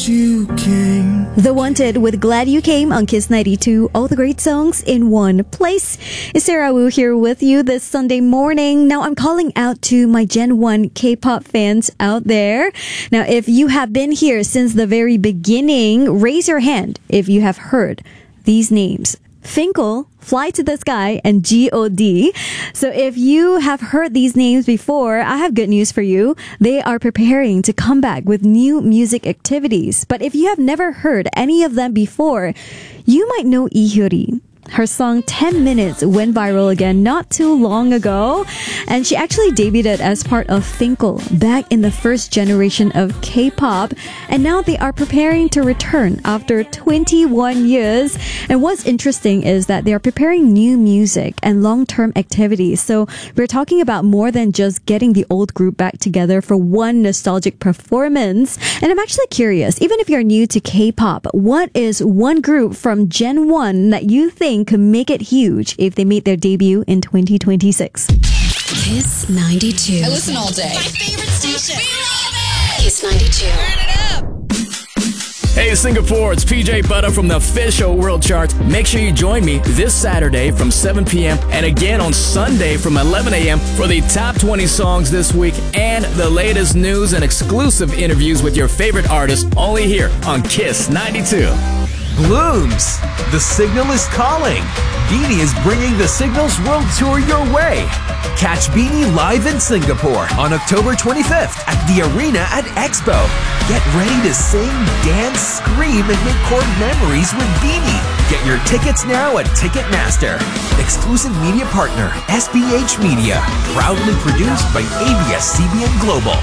You came. The Wanted with Glad You Came on Kiss 92. All the great songs in one place. It's Sarah Wu here with you this Sunday morning. Now I'm calling out to my Gen 1 K-pop fans out there. Now if you have been here since the very beginning, raise your hand if you have heard these names. Finkel, Fly to the Sky, and G.O.D. So if you have heard these names before, I have good news for you. They are preparing to come back with new music activities. But if you have never heard any of them before, you might know Lee Hyori. Her song 10 Minutes went viral again not too long ago. And she actually debuted as part of Finkel back in the first generation of K-pop. And now they are preparing to return after 21 years. And what's interesting is that they are preparing new music and long-term activities. So we're talking about more than just getting the old group back together for one nostalgic performance. And I'm actually curious, even if you're new to K-pop, what is one group from Gen 1 that you think could make it huge if they made their debut in 2026? Kiss 92. I listen all day. My favorite station. We love it. Kiss 92. Turn it up. Hey Singapore, it's PJ Butter from the official World Charts. Make sure you join me this Saturday from 7 p.m. and again on Sunday from 11 a.m. for the top 20 songs this week and the latest news and exclusive interviews with your favorite artists only here on Kiss 92. Blooms. The Signal is calling. Beanie is bringing the Signal's World Tour your way. Catch Beanie live in Singapore on October 25th at the Arena at Expo. Get ready to sing, dance, scream, and make core memories with Beanie. Get your tickets now at Ticketmaster. Exclusive media partner, SBH Media. Proudly produced by ABS-CBN Global.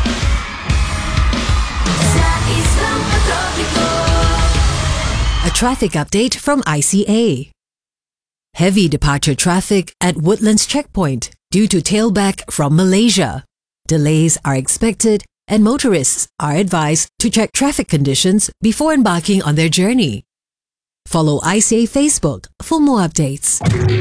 A traffic update from ICA. Heavy departure traffic at Woodlands Checkpoint due to tailback from Malaysia. Delays are expected and motorists are advised to check traffic conditions before embarking on their journey. Follow ICA Facebook for more updates.